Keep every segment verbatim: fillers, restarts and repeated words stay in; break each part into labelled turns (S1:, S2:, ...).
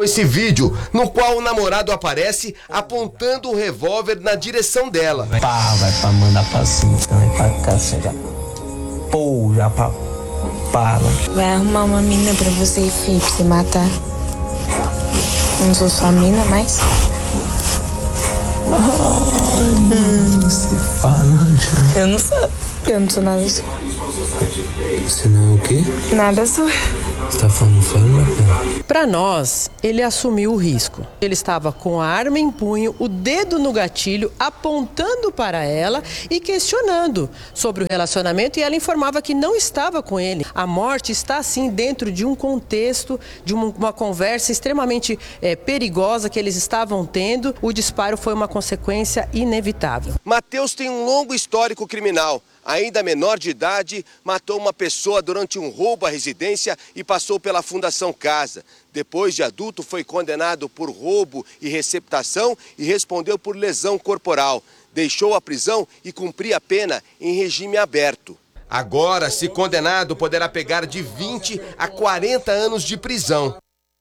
S1: Esse vídeo no qual o namorado aparece apontando o revólver na direção dela.
S2: Pá, vai pra mandar pra cima, vai pra cá, já. Pô, já pra para.
S3: Vai arrumar uma mina pra você e filho, pra você matar. Não sou sua mina, mas...
S2: Ai, você fala, já.
S3: Eu não sou. Eu não sou nada sua.
S2: Você não é o quê?
S3: Nada sua.
S2: Você tá falando sério?
S4: Para nós, ele assumiu o risco. Ele estava com a arma em punho, o dedo no gatilho, apontando para ela e questionando sobre o relacionamento, e ela informava que não estava com ele. A morte está, sim, dentro de um contexto, de uma, uma conversa extremamente é, perigosa que eles estavam tendo. O disparo foi uma consequência inevitável.
S1: Matheus tem um longo histórico criminal. Ainda menor de idade, matou uma pessoa durante um roubo à residência e passou pela Fundação Casa. Depois de adulto, foi condenado por roubo e receptação e respondeu por lesão corporal. Deixou a prisão e cumpria a pena em regime aberto. Agora, se condenado, poderá pegar de vinte a quarenta anos de prisão.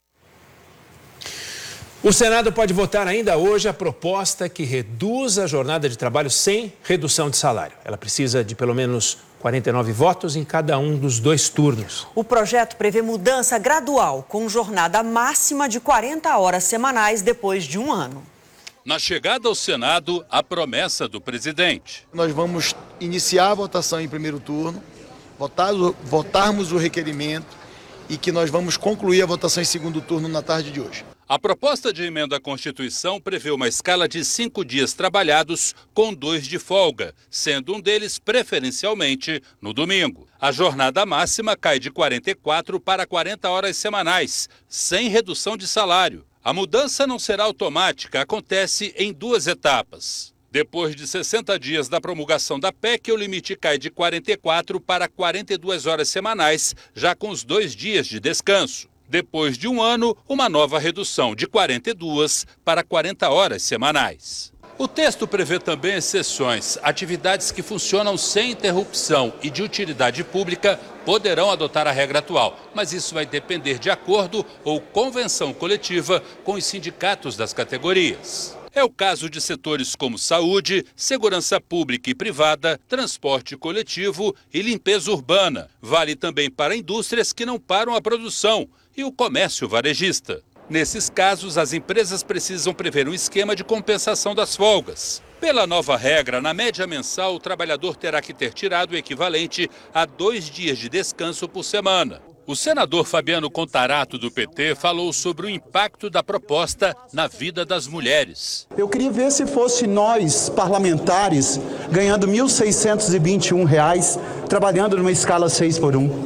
S5: O Senado pode votar ainda hoje a proposta que reduz a jornada de trabalho sem redução de salário. Ela precisa de pelo menos quarenta e nove votos em cada um dos dois turnos.
S6: O projeto prevê mudança gradual, com jornada máxima de quarenta horas semanais depois de um ano.
S7: Na chegada ao Senado, a promessa do presidente.
S8: Nós vamos iniciar a votação em primeiro turno, votar, votarmos o requerimento e que nós vamos concluir a votação em segundo turno na tarde de hoje.
S7: A proposta de emenda à Constituição prevê uma escala de cinco dias trabalhados com dois de folga, sendo um deles preferencialmente no domingo. A jornada máxima cai de quarenta e quatro para quarenta horas semanais, sem redução de salário. A mudança não será automática, acontece em duas etapas. Depois de sessenta dias da promulgação da P E C, o limite cai de quarenta e quatro para quarenta e duas horas semanais, já com os dois dias de descanso. Depois de um ano, uma nova redução de quarenta e duas para quarenta horas semanais. O texto prevê também exceções. Atividades que funcionam sem interrupção e de utilidade pública poderão adotar a regra atual, mas isso vai depender de acordo ou convenção coletiva com os sindicatos das categorias. É o caso de setores como saúde, segurança pública e privada, transporte coletivo e limpeza urbana. Vale também para indústrias que não param a produção e o comércio varejista. Nesses casos, as empresas precisam prever um esquema de compensação das folgas. Pela nova regra, na média mensal, o trabalhador terá que ter tirado o equivalente a dois dias de descanso por semana. O senador Fabiano Contarato, do P T, falou sobre o impacto da proposta na vida das mulheres.
S9: Eu queria ver se fosse nós, parlamentares, ganhando mil seiscentos e vinte e um reais, trabalhando numa escala seis por um.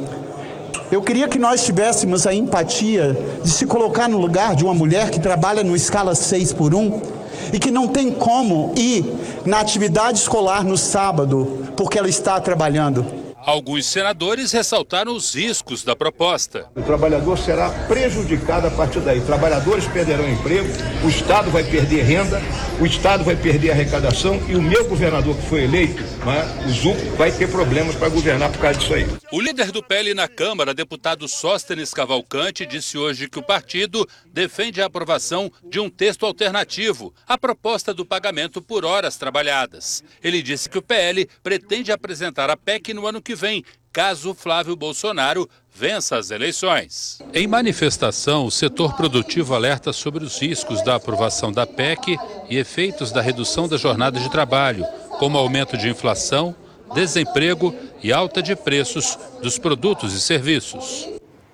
S9: Eu queria que nós tivéssemos a empatia de se colocar no lugar de uma mulher que trabalha numa escala seis por um e que não tem como ir na atividade escolar no sábado porque ela está trabalhando.
S7: Alguns senadores ressaltaram os riscos da proposta.
S10: O trabalhador será prejudicado a partir daí. Trabalhadores perderão emprego, o Estado vai perder renda, o Estado vai perder arrecadação e o meu governador que foi eleito, né, o Zuco, vai ter problemas para governar por causa disso aí.
S7: O líder do P L na Câmara, deputado Sóstenes Cavalcante, disse hoje que o partido defende a aprovação de um texto alternativo à proposta do pagamento por horas trabalhadas. Ele disse que o P L pretende apresentar a P E C no ano que vem, caso Flávio Bolsonaro vença as eleições. Em manifestação, o setor produtivo alerta sobre os riscos da aprovação da P E C e efeitos da redução da jornada de trabalho, como aumento de inflação, desemprego e alta de preços dos produtos e serviços.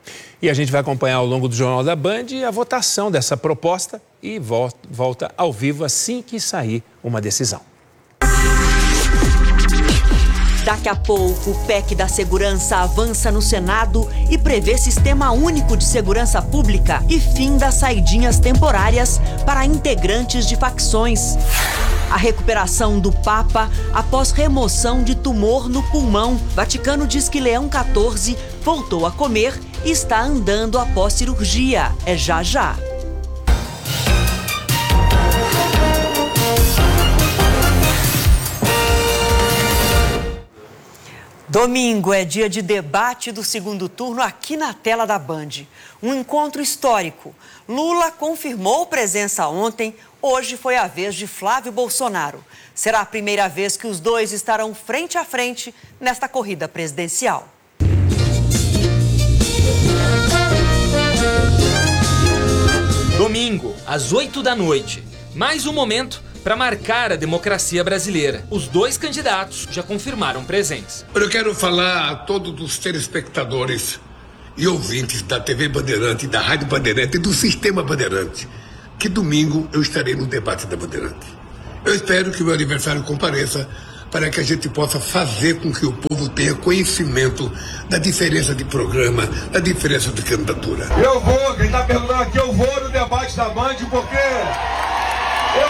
S5: E a gente vai acompanhar ao longo do Jornal da Band a votação dessa proposta e volta ao vivo assim que sair uma decisão.
S6: Daqui a pouco, o P E C da Segurança avança no Senado e prevê sistema único de segurança pública e fim das saidinhas temporárias para integrantes de facções. A recuperação do Papa após remoção de tumor no pulmão. Vaticano diz que Leão quatorze voltou a comer e está andando após cirurgia. É já já. Domingo é dia de debate do segundo turno aqui na tela da Band. Um encontro histórico. Lula confirmou presença ontem. Hoje foi a vez de Flávio Bolsonaro. Será a primeira vez que os dois estarão frente a frente nesta corrida presidencial.
S11: Domingo, às oito da noite. Mais um momento para marcar a democracia brasileira. Os dois candidatos já confirmaram presença.
S12: Eu quero falar a todos os telespectadores e ouvintes da T V Bandeirante, da Rádio Bandeirante e do Sistema Bandeirante, que domingo eu estarei no debate da Bandeirante. Eu espero que o meu aniversário compareça para que a gente possa fazer com que o povo tenha conhecimento da diferença de programa, da diferença de candidatura.
S13: Eu vou, quem está perguntando aqui, eu vou no debate da Band porque eu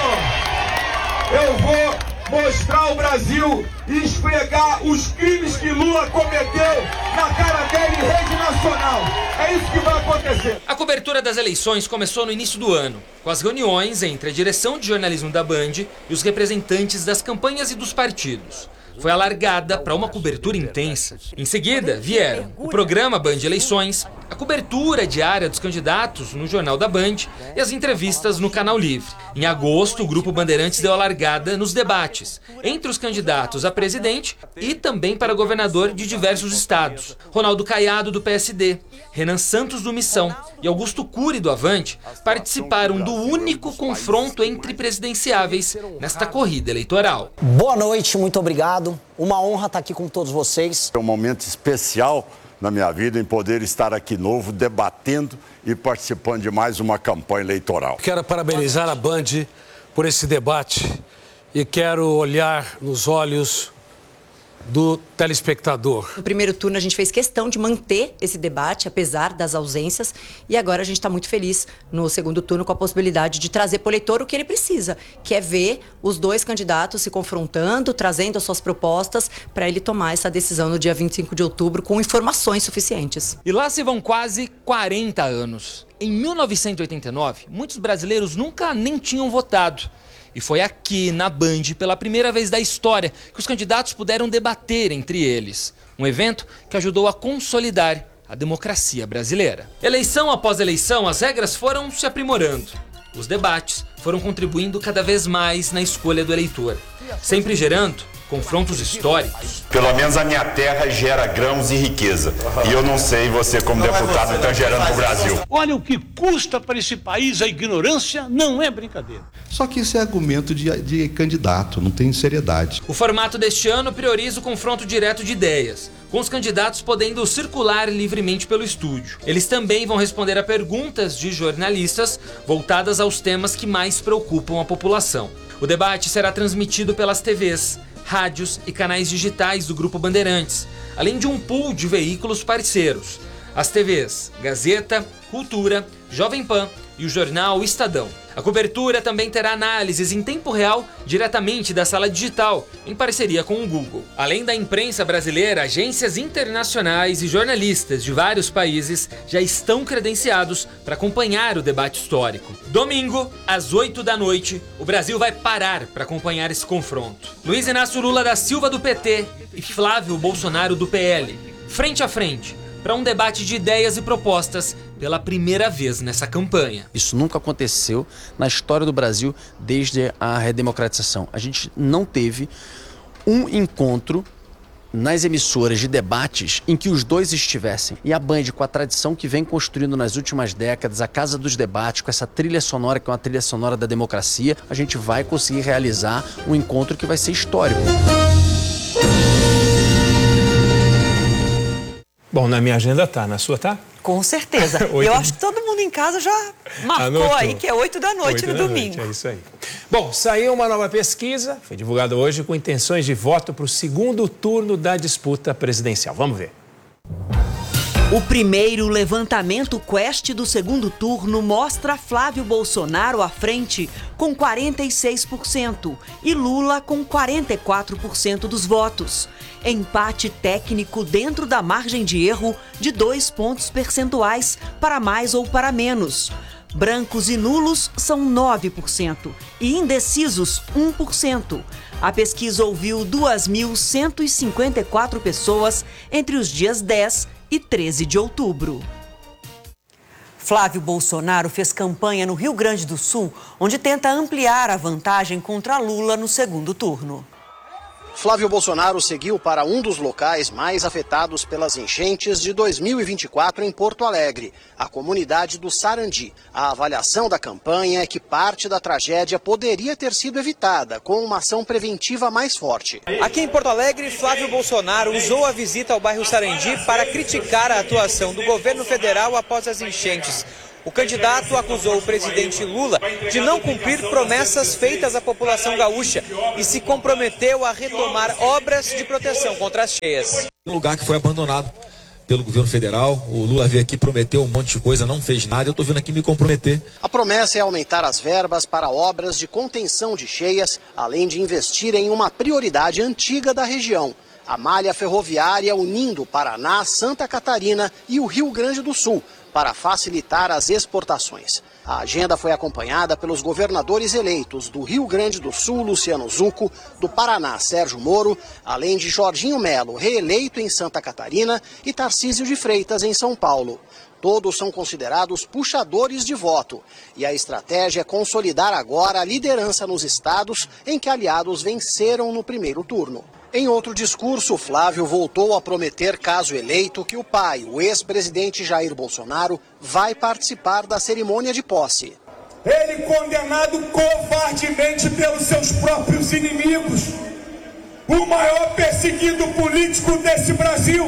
S13: vou, eu vou mostrar ao Brasil e esfregar os crimes que Lula cometeu na cara dele em rede nacional. É isso que vai acontecer.
S11: A cobertura das eleições começou no início do ano, com as reuniões entre a direção de jornalismo da Band e os representantes das campanhas e dos partidos. Foi alargada para uma cobertura intensa. Em seguida, vieram o programa Band Eleições, a cobertura diária dos candidatos no Jornal da Band e as entrevistas no Canal Livre. Em agosto, o Grupo Bandeirantes deu a largada nos debates, entre os candidatos a presidente e também para governador de diversos estados. Ronaldo Caiado, do P S D, Renan Santos, do Missão, e Augusto Cury, do Avante, participaram do único confronto entre presidenciáveis nesta corrida eleitoral.
S14: Boa noite, muito obrigado. Uma honra estar aqui com todos vocês.
S15: É um momento especial na minha vida em poder estar aqui novo, debatendo e participando de mais uma campanha eleitoral.
S16: Quero parabenizar a Band por esse debate e quero olhar nos olhos do telespectador.
S17: No primeiro turno a gente fez questão de manter esse debate, apesar das ausências, e agora a gente está muito feliz no segundo turno com a possibilidade de trazer para o eleitor o que ele precisa, que é ver os dois candidatos se confrontando, trazendo as suas propostas para ele tomar essa decisão no dia vinte e cinco de outubro com informações suficientes.
S11: E lá se vão quase quarenta anos. Em mil novecentos e oitenta e nove, muitos brasileiros nunca nem tinham votado. E foi aqui, na Band, pela primeira vez da história, que os candidatos puderam debater entre eles. Um evento que ajudou a consolidar a democracia brasileira. Eleição após eleição, as regras foram se aprimorando. Os debates foram contribuindo cada vez mais na escolha do eleitor, sempre gerando confrontos históricos.
S15: Pelo menos a minha terra gera grãos e riqueza. E eu não sei, você como deputado está gerando para o Brasil.
S18: Olha o que custa para esse país a ignorância, não é brincadeira.
S19: Só que isso é argumento de, de candidato, não tem seriedade.
S11: O formato deste ano prioriza o confronto direto de ideias, com os candidatos podendo circular livremente pelo estúdio. Eles também vão responder a perguntas de jornalistas voltadas aos temas que mais preocupam a população. O debate será transmitido pelas T Vs, rádios e canais digitais do Grupo Bandeirantes, além de um pool de veículos parceiros. As T Vs Gazeta, Cultura, Jovem Pan e o jornal Estadão. A cobertura também terá análises em tempo real diretamente da sala digital, em parceria com o Google. Além da imprensa brasileira, agências internacionais e jornalistas de vários países já estão credenciados para acompanhar o debate histórico. Domingo, às oito da noite, o Brasil vai parar para acompanhar esse confronto. Luiz Inácio Lula da Silva, do P T, e Flávio Bolsonaro, do P L, frente a frente, para um debate de ideias e propostas pela primeira vez nessa campanha.
S20: Isso nunca aconteceu na história do Brasil desde a redemocratização. A gente não teve um encontro nas emissoras de debates em que os dois estivessem. E a Band, com a tradição que vem construindo nas últimas décadas, a Casa dos Debates, com essa trilha sonora que é uma trilha sonora da democracia, a gente vai conseguir realizar um encontro que vai ser histórico.
S5: Bom, na minha agenda tá, na sua tá?
S6: Com certeza. Eu acho que todo mundo em casa já marcou Anotou. aí que é oito da noite no domingo.
S5: Noite, é isso aí. Bom, saiu uma nova pesquisa, foi divulgada hoje com intenções de voto para o segundo turno da disputa presidencial. Vamos ver.
S6: O primeiro levantamento Quest do segundo turno mostra Flávio Bolsonaro à frente com quarenta e seis por cento e Lula com quarenta e quatro por cento dos votos. Empate técnico dentro da margem de erro de dois pontos percentuais para mais ou para menos. Brancos e nulos são nove por cento e indecisos um por cento. A pesquisa ouviu duas mil cento e cinquenta e quatro pessoas entre os dias dez e treze de outubro. Flávio Bolsonaro fez campanha no Rio Grande do Sul, onde tenta ampliar a vantagem contra Lula no segundo turno.
S21: Flávio Bolsonaro seguiu para um dos locais mais afetados pelas enchentes de dois mil e vinte e quatro em Porto Alegre, a comunidade do Sarandi. A avaliação da campanha é que parte da tragédia poderia ter sido evitada com uma ação preventiva mais forte.
S22: Aqui em Porto Alegre, Flávio Bolsonaro usou a visita ao bairro Sarandi para criticar a atuação do governo federal após as enchentes. O candidato acusou o presidente Lula de não cumprir promessas feitas à população gaúcha e se comprometeu a retomar obras de proteção contra as cheias.
S23: Um lugar que foi abandonado pelo governo federal, o Lula veio aqui, prometeu um monte de coisa, não fez nada, eu estou vindo aqui me comprometer.
S21: A promessa é aumentar as verbas para obras de contenção de cheias, além de investir em uma prioridade antiga da região, a malha ferroviária unindo Paraná, Santa Catarina e o Rio Grande do Sul, para facilitar as exportações. A agenda foi acompanhada pelos governadores eleitos do Rio Grande do Sul, Luciano Zucco, do Paraná, Sérgio Moro, além de Jorginho Melo, reeleito em Santa Catarina, e Tarcísio de Freitas, em São Paulo. Todos são considerados puxadores de voto. E a estratégia é consolidar agora a liderança nos estados em que aliados venceram no primeiro turno. Em outro discurso, Flávio voltou a prometer, caso eleito, que o pai, o ex-presidente Jair Bolsonaro, vai participar da cerimônia de posse.
S13: Ele condenado covardemente pelos seus próprios inimigos, o maior perseguido político desse Brasil,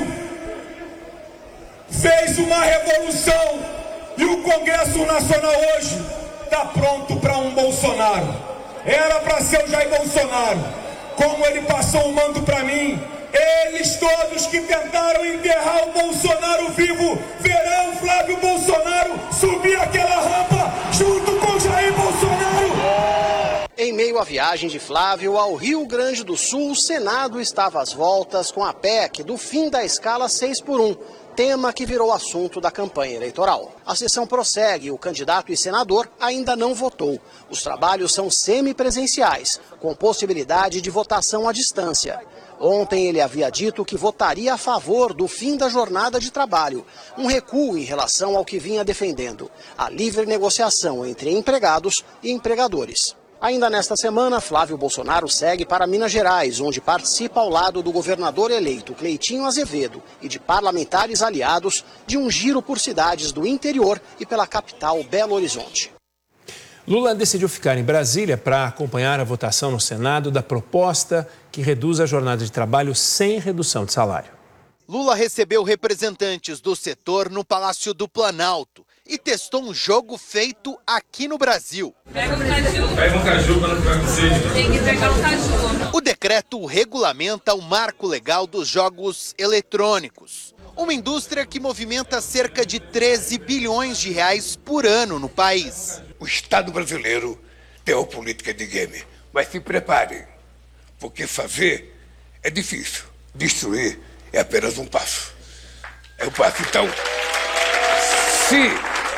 S13: fez uma revolução e o Congresso Nacional hoje está pronto para um Bolsonaro. Era para ser o Jair Bolsonaro. Como ele passou o manto para mim, eles todos que tentaram enterrar o Bolsonaro vivo, verão Flávio Bolsonaro subir aquela rampa junto com Jair Bolsonaro.
S21: Em meio à viagem de Flávio ao Rio Grande do Sul, o Senado estava às voltas com a P E C do fim da escala seis por um, tema que virou assunto da campanha eleitoral. A sessão prossegue e o candidato e senador ainda não votou. Os trabalhos são semipresenciais, com possibilidade de votação à distância. Ontem ele havia dito que votaria a favor do fim da jornada de trabalho, um recuo em relação ao que vinha defendendo, a livre negociação entre empregados e empregadores. Ainda nesta semana, Flávio Bolsonaro segue para Minas Gerais, onde participa ao lado do governador eleito Cleitinho Azevedo e de parlamentares aliados de um giro por cidades do interior e pela capital Belo Horizonte.
S5: Lula decidiu ficar em Brasília para acompanhar a votação no Senado da proposta que reduz a jornada de trabalho sem redução de salário.
S24: Lula recebeu representantes do setor no Palácio do Planalto e testou um jogo feito aqui no Brasil.
S25: Pega um caju. Pega um caju para não ficar com sede. Tem que pegar um caju.
S24: O decreto regulamenta o marco legal dos jogos eletrônicos. Uma indústria que movimenta cerca de treze bilhões de reais por ano no país.
S12: O Estado brasileiro tem uma política de game, mas se preparem, porque fazer é difícil, destruir é apenas um passo. É um passo. Então, se,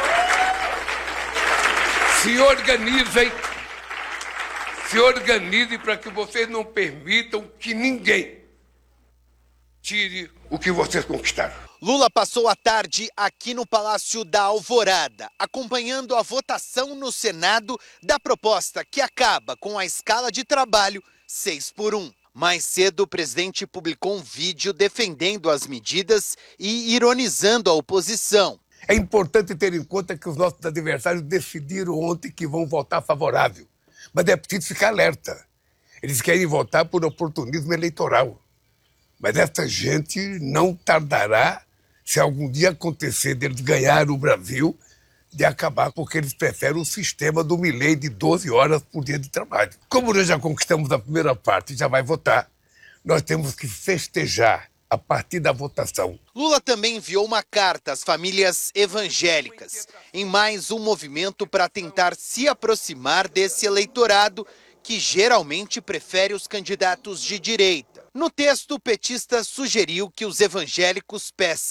S12: se organizem, se organizem para que vocês não permitam que ninguém tire o que vocês conquistaram.
S24: Lula passou a tarde aqui no Palácio da Alvorada, acompanhando a votação no Senado da proposta que acaba com a escala de trabalho seis por um. Mais cedo, o presidente publicou um vídeo defendendo as medidas e ironizando a oposição.
S12: É importante ter em conta que os nossos adversários decidiram ontem que vão votar favorável. Mas é preciso ficar alerta. Eles querem votar por oportunismo eleitoral. Mas essa gente não tardará, se algum dia acontecer deles ganhar o Brasil, de acabar porque eles preferem o sistema do Milei de doze horas por dia de trabalho. Como nós já conquistamos a primeira parte e já vai votar, nós temos que festejar a partir da votação.
S24: Lula também enviou uma carta às famílias evangélicas, em mais um movimento para tentar se aproximar desse eleitorado que geralmente prefere os candidatos de direita. No texto, o petista sugeriu que os evangélicos peçam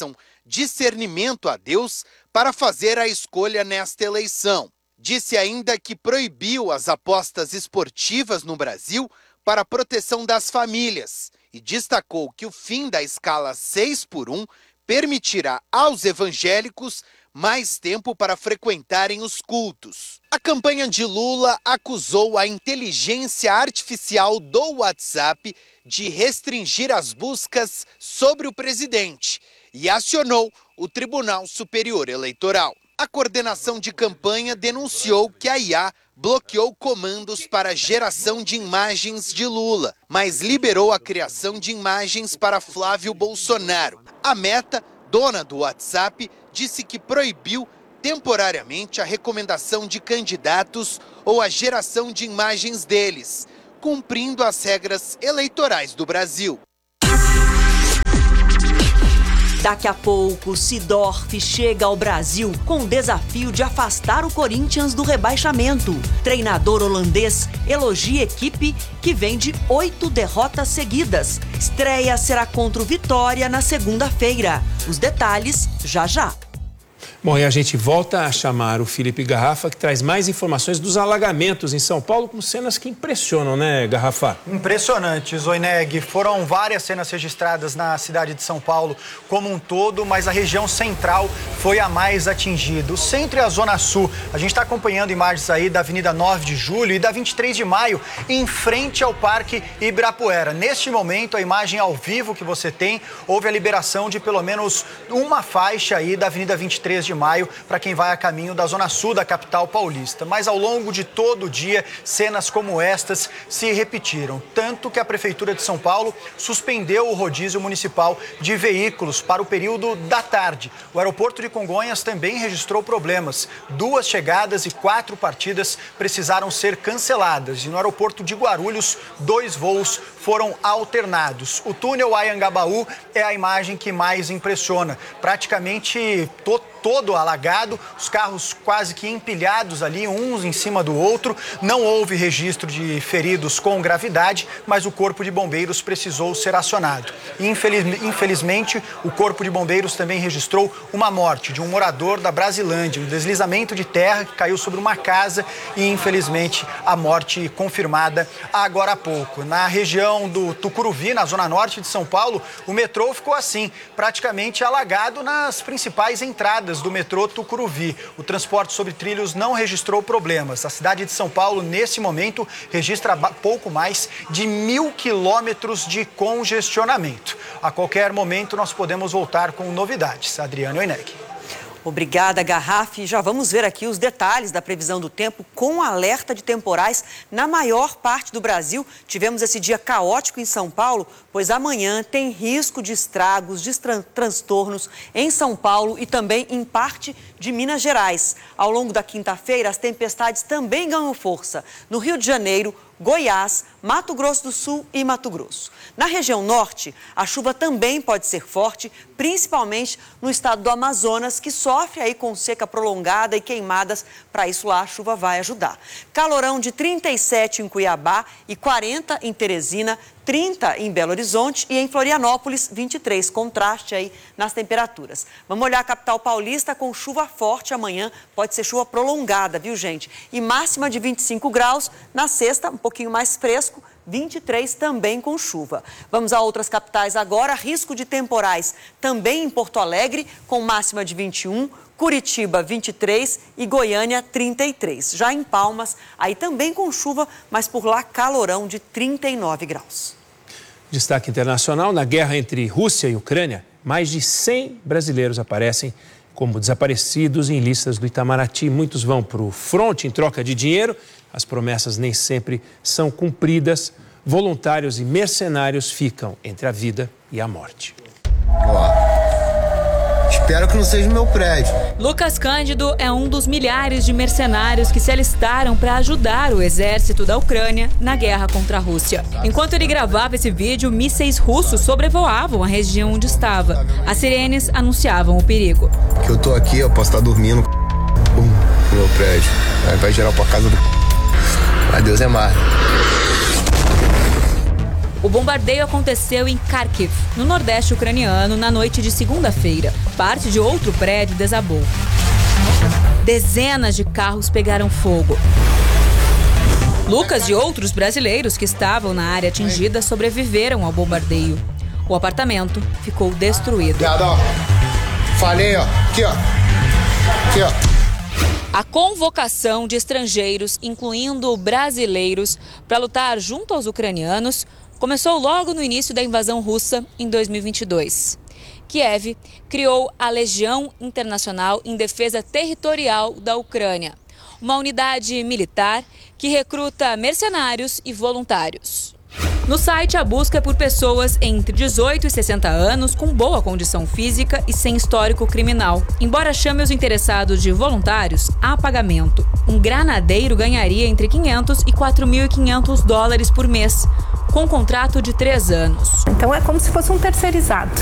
S24: discernimento a Deus para fazer a escolha nesta eleição. Disse ainda que proibiu as apostas esportivas no Brasil para a proteção das famílias e destacou que o fim da escala seis por um permitirá aos evangélicos mais tempo para frequentarem os cultos. A campanha de Lula acusou a inteligência artificial do WhatsApp de restringir as buscas sobre o presidente e acionou o Tribunal Superior Eleitoral. A coordenação de campanha denunciou que a I A bloqueou comandos para geração de imagens de Lula, mas liberou a criação de imagens para Flávio Bolsonaro. A Meta, dona do WhatsApp, disse que proibiu temporariamente a recomendação de candidatos ou a geração de imagens deles, cumprindo as regras eleitorais do Brasil.
S6: Daqui a pouco, Seedorf chega ao Brasil com o desafio de afastar o Corinthians do rebaixamento. Treinador holandês elogia a equipe que vem de oito derrotas seguidas. Estreia será contra o Vitória na segunda-feira. Os detalhes já já.
S5: Bom, e a gente volta a chamar o Felipe Garrafa, que traz mais informações dos alagamentos em São Paulo, com cenas que impressionam, né, Garrafa?
S1: Impressionante, Zoineg. Foram várias cenas registradas na cidade de São Paulo como um todo, mas a região central foi a mais atingida. O centro e a zona sul. A gente está acompanhando imagens aí da Avenida nove de julho e da vinte e três de maio, em frente ao Parque Ibirapuera. Neste momento, a imagem ao vivo que você tem, houve a liberação de pelo menos uma faixa aí da Avenida vinte e três de maio para quem vai a caminho da zona sul da capital paulista. Mas ao longo de todo o dia, cenas como estas se repetiram. Tanto que a Prefeitura de São Paulo suspendeu o rodízio municipal de veículos para o período da tarde. O aeroporto de Congonhas também registrou problemas. Duas chegadas e quatro partidas precisaram ser canceladas. E no aeroporto de Guarulhos, dois voos foram alternados. O túnel Anhangabaú é a imagem que mais impressiona. Praticamente to todo alagado, os carros quase que empilhados ali, uns em cima do outro. Não houve registro de feridos com gravidade, mas o Corpo de Bombeiros precisou ser acionado. Infeliz, infelizmente, o Corpo de Bombeiros também registrou uma morte de um morador da Brasilândia, um deslizamento de terra que caiu sobre uma casa e, infelizmente, a morte confirmada agora há pouco. Na região do Tucuruvi, na zona norte de São Paulo, o metrô ficou assim, praticamente alagado nas principais entradas do metrô Tucuruvi. O transporte sobre trilhos não registrou problemas. A cidade de São Paulo, nesse momento, registra pouco mais de mil quilômetros de congestionamento. A qualquer momento, nós podemos voltar com novidades. Adriano Oineg.
S6: Obrigada, Garrafa. E já vamos ver aqui os detalhes da previsão do tempo com alerta de temporais na maior parte do Brasil. Tivemos esse dia caótico em São Paulo, pois amanhã tem risco de estragos, de tran transtornos em São Paulo e também em parte de Minas Gerais. Ao longo da quinta-feira, as tempestades também ganham força no Rio de Janeiro, Goiás, Mato Grosso do Sul e Mato Grosso. Na região norte, a chuva também pode ser forte, principalmente no estado do Amazonas, que sofre aí com seca prolongada e queimadas. Para isso lá a chuva vai ajudar. Calorão de trinta e sete em Cuiabá e quarenta em Teresina, trinta em Belo Horizonte e em Florianópolis, vinte e três. Contraste aí nas temperaturas. Vamos olhar a capital paulista com chuva forte amanhã. Pode ser chuva prolongada, viu, gente? E máxima de vinte e cinco graus. Na sexta, um pouquinho mais fresco, vinte e três também com chuva. Vamos a outras capitais agora. Risco de temporais também em Porto Alegre, com máxima de vinte e um. Curitiba, vinte e três e Goiânia, trinta e três. Já em Palmas, aí também com chuva, mas por lá calorão de trinta e nove graus.
S5: Destaque internacional: na guerra entre Rússia e Ucrânia, mais de cem brasileiros aparecem como desaparecidos em listas do Itamaraty. Muitos vão para o fronte em troca de dinheiro. As promessas nem sempre são cumpridas. Voluntários e mercenários ficam entre a vida e a morte.
S2: Ó, espero que não seja o meu prédio.
S3: Lucas Cândido é um dos milhares de mercenários que se alistaram para ajudar o exército da Ucrânia na guerra contra a Rússia. Enquanto ele gravava esse vídeo, mísseis russos sobrevoavam a região onde estava. As sirenes anunciavam o perigo.
S2: Que eu tô aqui, eu posso estar dormindo no meu prédio. Aí vai geral pra casa do... Mas Deus é mar.
S3: O bombardeio aconteceu em Kharkiv, no nordeste ucraniano, na noite de segunda-feira. Parte de outro prédio desabou. Dezenas de carros pegaram fogo. Lucas e outros brasileiros que estavam na área atingida sobreviveram ao bombardeio. O apartamento ficou destruído.
S2: Falei, ó. Aqui, ó. Aqui, ó.
S3: A convocação de estrangeiros, incluindo brasileiros, para lutar junto aos ucranianos, começou logo no início da invasão russa, em dois mil e vinte e dois. Kiev criou a Legião Internacional em Defesa Territorial da Ucrânia, uma unidade militar que recruta mercenários e voluntários. No site, a busca é por pessoas entre dezoito e sessenta anos com boa condição física e sem histórico criminal. Embora chame os interessados de voluntários, há pagamento. Um granadeiro ganharia entre quinhentos e quatro mil e quinhentos dólares por mês, com um contrato de três anos.
S4: Então é como se fosse um terceirizado.